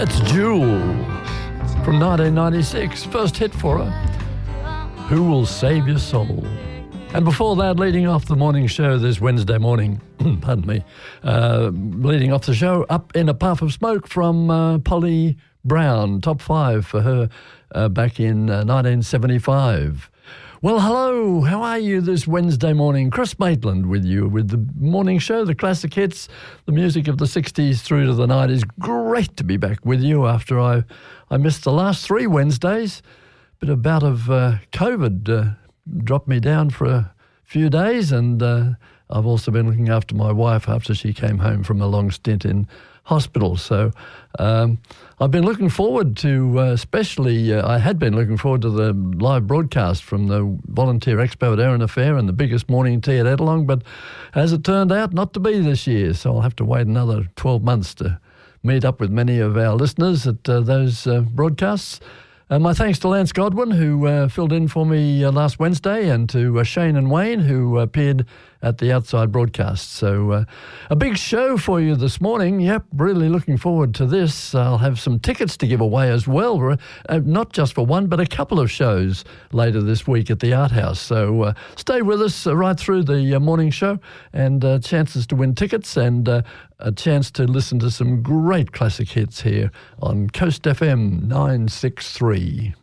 That's Jewel from 1996. First hit for her. Who Will Save Your Soul? And before that, leading off the morning show this Wednesday morning, pardon me, leading off the show, Up in a Puff of Smoke from Polly Brown, top 5 for her back in 1975. Well, hello, how are you this Wednesday morning? Chris Maitland with you with the morning show, the classic hits, the music of the 60s through to the 90s. Great to be back with you after I missed the last 3 Wednesdays. Bit of bout of COVID dropped me down for a few days, and I've also been looking after my wife after she came home from a long stint in hospital. So I've been looking forward to, I had been looking forward to the live broadcast from the Volunteer Expo at Erina Fair and the biggest morning tea at Ettalong, but as it turned out, not to be this year. So I'll have to wait another 12 months to meet up with many of our listeners at those broadcasts. My thanks to Lance Godwin, who filled in for me last Wednesday, and to Shane and Wayne, who appeared at the outside broadcast. So a big show for you this morning. Yep, really looking forward to this. I'll have some tickets to give away as well, not just for one, but a couple of shows later this week at the Art House. So stay with us right through the morning show, and chances to win tickets and a chance to listen to some great classic hits here on Coast FM 963.